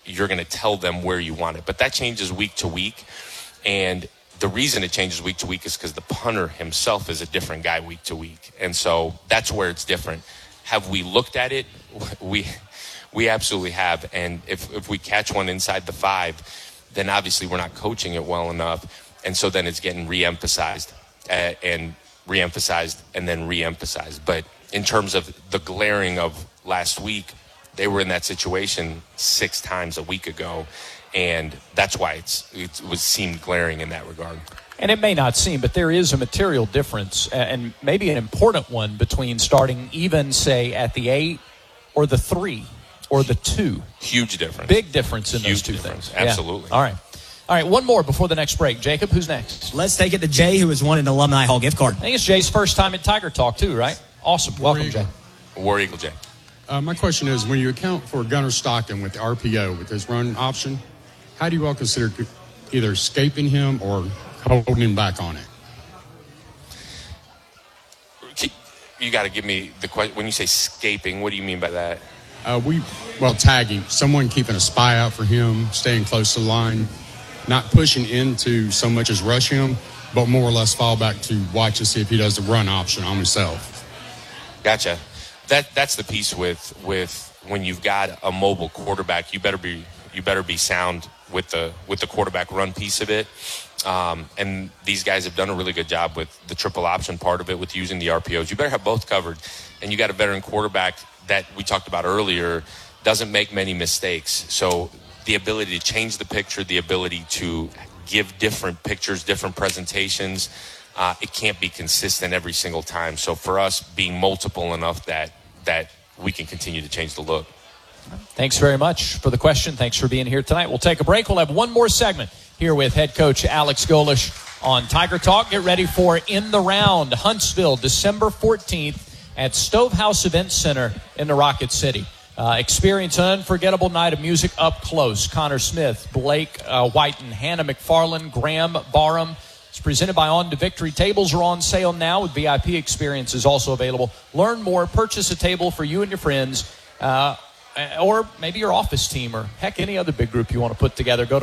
you're going to tell them where you want it. But that changes week to week. And the reason it changes week to week is because the punter himself is a different guy week to week. And so that's where it's different. Have we looked at it? We absolutely have. And if we catch one inside the 5, then obviously we're not coaching it well enough. And so then it's getting re-emphasized and re-emphasized and then re-emphasized. But in terms of the glaring of last week, they were in that situation 6 times a week ago. And that's why it was seemed glaring in that regard. And it may not seem, but there is a material difference, and maybe an important one, between starting even, say, at the 8 or the 3 or the 2. Huge difference. Big difference in those two things. Absolutely. Yeah. All right, one more before the next break. Jacob, who's next? Let's take it to Jay, who has won an Alumni Hall gift card. I think it's Jay's first time at Tiger Talk, too, right? Awesome. Welcome, Jay. War Eagle Jay. My question is, when you account for Gunnar Stockton with the RPO, with his run option, how do you all consider either escaping him or holding him back on it? You got to give me the question. When you say escaping, what do you mean by that? Tagging. Someone keeping a spy out for him, staying close to the line, not pushing into so much as rush him, but more or less fall back to watch to see if he does the run option on himself. Gotcha. That's the piece with when you've got a mobile quarterback, you better be sound with the quarterback run piece of it. And these guys have done a really good job with the triple option part of it, with using the RPOs. You better have both covered. And you got a veteran quarterback that we talked about earlier, doesn't make many mistakes. So the ability to change the picture, the ability to give different pictures, different presentations, it can't be consistent every single time. So for us, being multiple enough that we can continue to change the look. Thanks very much for the question. Thanks for being here tonight. We'll take a break. We'll have one more segment here with head coach Alex Golesh on Tiger Talk. Get ready for In the Round, Huntsville, December 14th at Stovehouse Event Center in the Rocket City. Experience an unforgettable night of music up close. Connor Smith, Blake Whiten, Hannah McFarland, Graham Barham. It's presented by On to Victory. Tables are on sale now with VIP experiences also available. Learn more, purchase a table for you and your friends, or maybe your office team, or heck, any other big group you want to put together. Go to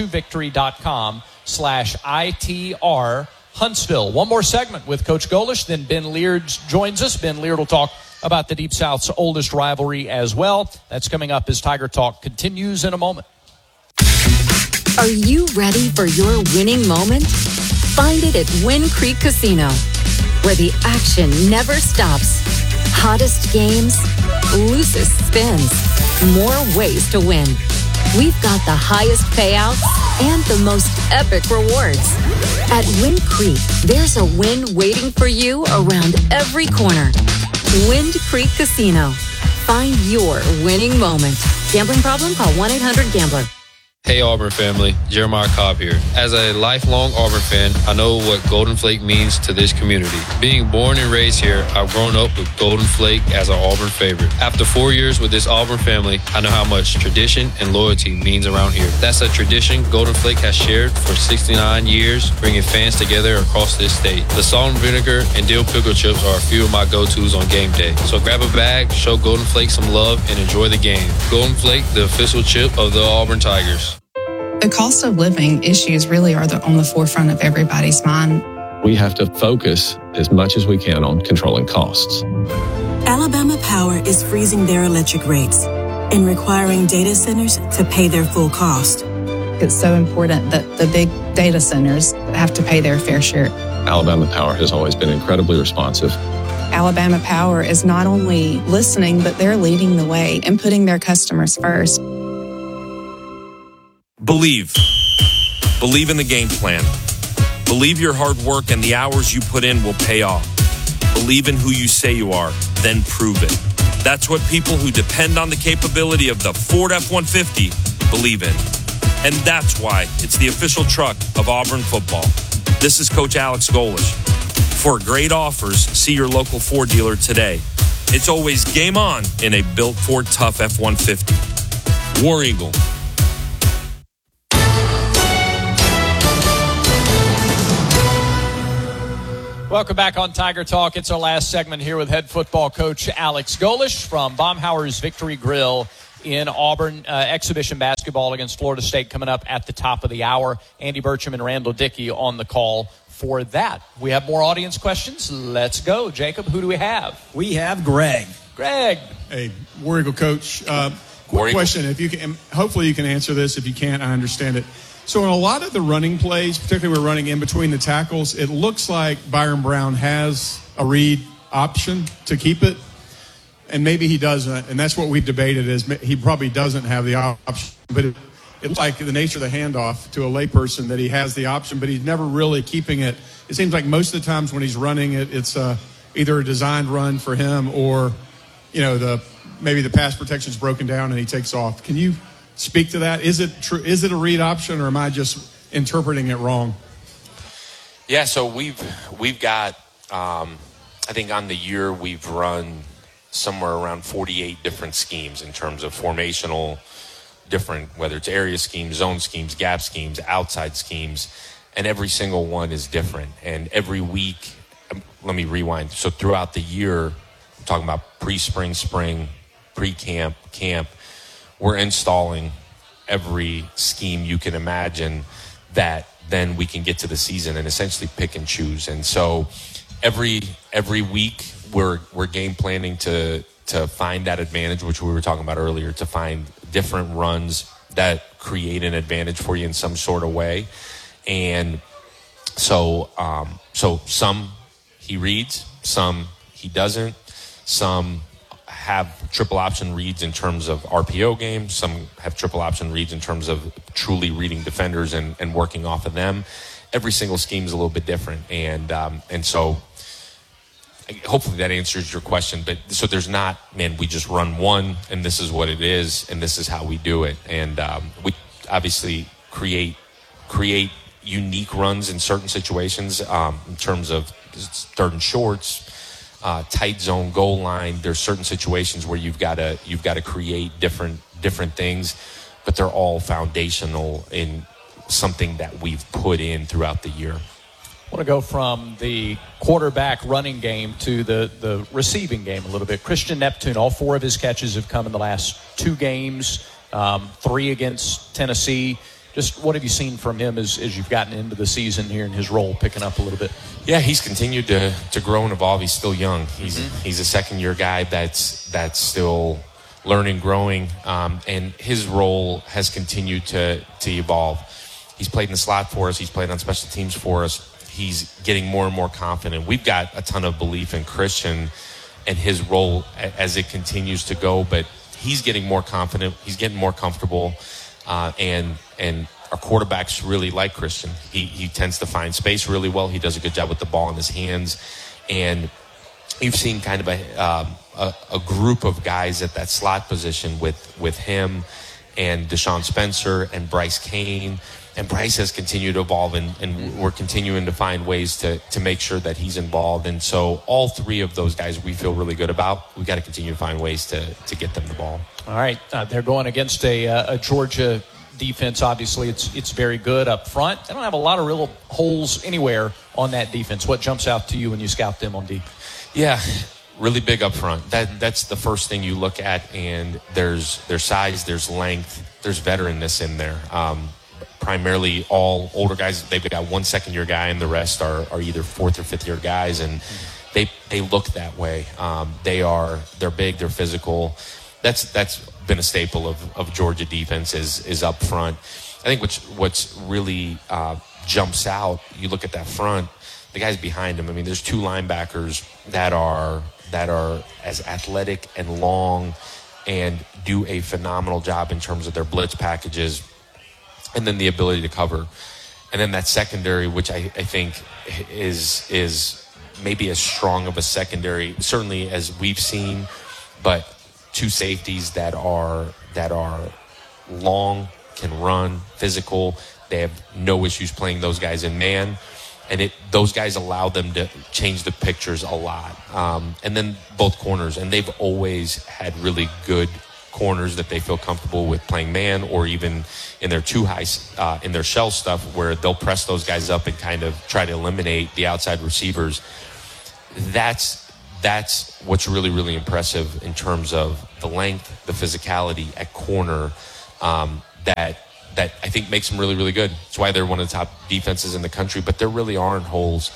ontovictory.com/ITR Huntsville. One more segment with Coach Golesh, then Ben Leard joins us. Ben Leard will talk about the Deep South's oldest rivalry as well. That's coming up as Tiger Talk continues in a moment. Are you ready for your winning moment? Find it at Wind Creek Casino, where the action never stops. Hottest games, loosest spins, more ways to win. We've got the highest payouts and the most epic rewards. At Wind Creek, there's a win waiting for you around every corner. Wind Creek Casino. Find your winning moment. Gambling problem? Call 1-800-GAMBLER. Hey Auburn family, Jeremiah Cobb here. As a lifelong Auburn fan, I know what Golden Flake means to this community. Being born and raised here, I've grown up with Golden Flake as an Auburn favorite. After 4 years with this Auburn family, I know how much tradition and loyalty means around here. That's a tradition Golden Flake has shared for 69 years, bringing fans together across this state. The salt and vinegar and dill pickle chips are a few of my go-tos on game day. So grab a bag, show Golden Flake some love, and enjoy the game. Golden Flake, the official chip of the Auburn Tigers. The cost of living issues really are on the forefront of everybody's mind. We have to focus as much as we can on controlling costs. Alabama Power is freezing their electric rates and requiring data centers to pay their full cost. It's so important that the big data centers have to pay their fair share. Alabama Power has always been incredibly responsive. Alabama Power is not only listening, but they're leading the way and putting their customers first. Believe in the game plan. Believe your hard work and the hours you put in will pay off. Believe in who you say you are, then prove it. That's what people who depend on the capability of the Ford F-150 believe in. And that's why it's the official truck of Auburn football. This is Coach Alex Golesh. For great offers, see your local Ford dealer today. It's always game on in a built Ford Tough F-150. War Eagle. Welcome back on Tiger Talk. It's our last segment here with head football coach Alex Golesh from Baumhauer's Victory Grill in Auburn exhibition basketball against Florida State coming up at the top of the hour. Andy Burcham and Randall Dickey on the call for that. We have more audience questions. Let's go. Jacob, who do we have? We have Greg. Greg. Hey, War Eagle coach. Quick question. If you can, hopefully you can answer this. If you can't, I understand it. So in a lot of the running plays, particularly we're running in between the tackles, it looks like Byron Brown has a read option to keep it, and maybe he doesn't. And that's what we've debated, is he probably doesn't have the option. But it looks like the nature of the handoff to a layperson that he has the option, but he's never really keeping it. It seems like most of the times when he's running it, it's either a designed run for him or, maybe the pass protection's broken down and he takes off. Can you speak to that? Is it true? Is it a read option, or am I just interpreting it wrong? Yeah, so we've got, I think on the year we've run somewhere around 48 different schemes in terms of formational, different, whether it's area schemes, zone schemes, gap schemes, outside schemes, and every single one is different. And every week, let me rewind. So throughout the year, I'm talking about pre-spring, spring, pre-camp, camp, we're installing every scheme you can imagine that then we can get to the season and essentially pick and choose. And so every week we're game planning to find that advantage, which we were talking about earlier, to find different runs that create an advantage for you in some sort of way. And so some he reads, some he doesn't, some have triple option reads in terms of RPO games. Some have triple option reads in terms of truly reading defenders and working off of them. Every single scheme is a little bit different. And so hopefully that answers your question. But so there's not, we just run one and this is what it is and this is how we do it. And we obviously create unique runs in certain situations in terms of third and shorts, tight zone, goal line. There's certain situations where you've got to create different things, but they're all foundational in something that we've put in throughout the year. I want to go from the quarterback running game to the receiving game a little bit. Christian Neptune, all 4 of his catches have come in the last 2 games, 3 against Tennessee. Just what have you seen from him as you've gotten into the season here in his role, picking up a little bit? Yeah, he's continued to grow and evolve. He's still young. He's a second-year guy that's still learning, growing, and his role has continued to evolve. He's played in the slot for us. He's played on special teams for us. He's getting more and more confident. We've got a ton of belief in Christian and his role as it continues to go, but he's getting more confident. He's getting more comfortable, and our quarterbacks really like Christian. He tends to find space really well. He does a good job with the ball in his hands, and you've seen kind of a group of guys at that slot position with him and Deshaun Spencer and Bryce Kane. And Bryce has continued to evolve, and we're continuing to find ways to make sure that he's involved. And so all 3 of those guys we feel really good about. We've got to continue to find ways to get them the ball. All right. They're going against a Georgia defense. Obviously, it's very good up front. They don't have a lot of real holes anywhere on that defense. What jumps out to you when you scout them on D? Yeah, really big up front. That's the first thing you look at, and there's size, there's length, there's veteranness in there. Primarily all older guys. They've got 1 second-year guy, and the rest are either 4th or 5th-year guys, and they look that way. They're big, they're physical. That's been a staple of Georgia defense is up front. I think what's really jumps out, you look at that front, the guys behind him. There's 2 linebackers that are as athletic and long and do a phenomenal job in terms of their blitz packages, and then the ability to cover. And then that secondary, which I think is maybe as strong of a secondary, certainly as we've seen, but 2 safeties that are long, can run, physical. They have no issues playing those guys in man. And those guys allow them to change the pictures a lot. And then both corners. And they've always had really good corners that they feel comfortable with playing man, or even in their too high, in their shell stuff, where they'll press those guys up and kind of try to eliminate the outside receivers. That's that's what's really, really impressive in terms of the length, the physicality at corner, that I think makes them really, really good. It's why they're one of the top defenses in the country, but there really aren't holes.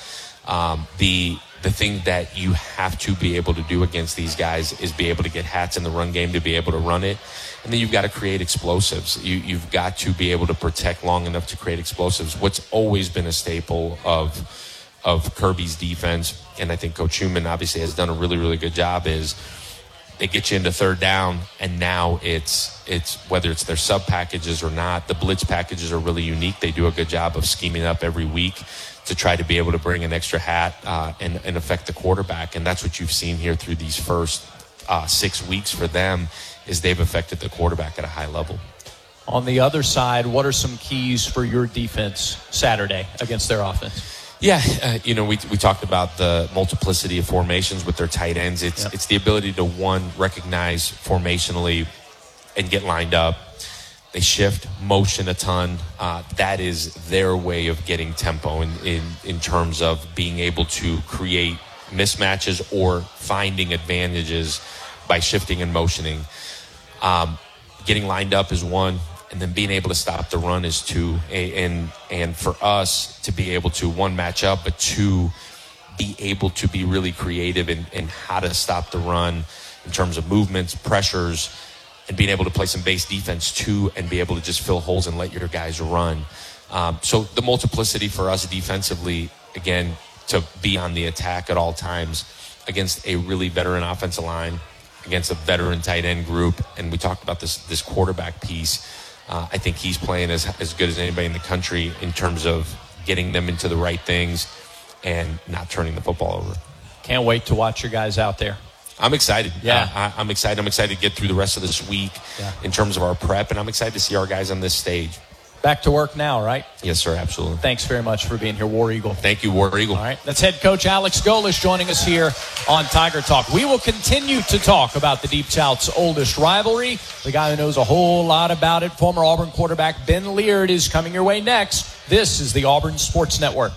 The thing that you have to be able to do against these guys is be able to get hats in the run game to be able to run it. And then you've got to create explosives. You've got to be able to protect long enough to create explosives. What's always been a staple of Kirby's defense, and I think Coach Schumann obviously has done a really, really good job, is they get you into third down, and now it's whether it's their sub packages or not, the blitz packages are really unique. They do a good job of scheming up every week to try to be able to bring an extra hat and affect the quarterback. And that's what you've seen here through these first 6 weeks for them, is they've affected the quarterback at a high level. On the other side, what are some keys for your defense Saturday against their offense? Yeah, we talked about the multiplicity of formations with their tight ends. It's the ability to, one, recognize formationally and get lined up. They shift, motion a ton. That is their way of getting tempo in terms of being able to create mismatches or finding advantages by shifting and motioning. Getting lined up is one, and then being able to stop the run is two. And for us to be able to, one, match up, but two, be able to be really creative in how to stop the run in terms of movements, pressures, and being able to play some base defense too, and be able to just fill holes and let your guys run. So the multiplicity for us defensively, again, to be on the attack at all times against a really veteran offensive line, against a veteran tight end group. And we talked about this quarterback piece. I think he's playing as good as anybody in the country in terms of getting them into the right things and not turning the football over. Can't wait to watch your guys out there. I'm excited. Yeah. I'm excited. I'm excited to get through the rest of this week in terms of our prep, and I'm excited to see our guys on this stage. Back to work now, right? Yes, sir, absolutely. Thanks very much for being here, War Eagle. Thank you, War Eagle. All right, that's head coach Alex Golesh joining us here on Tiger Talk. We will continue to talk about the Deep South's oldest rivalry. The guy who knows a whole lot about it, former Auburn quarterback Ben Leard, is coming your way next. This is the Auburn Sports Network.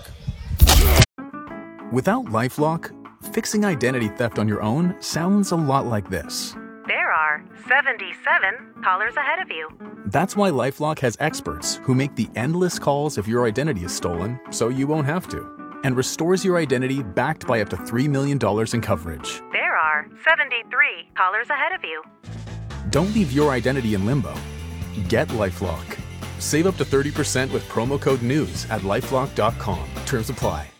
Without LifeLock, fixing identity theft on your own sounds a lot like this. There are 77 callers ahead of you. That's why LifeLock has experts who make the endless calls if your identity is stolen, so you won't have to, and restores your identity backed by up to $3 million in coverage. There are 73 callers ahead of you. Don't leave your identity in limbo. Get LifeLock. Save up to 30% with promo code NEWS at LifeLock.com. Terms apply.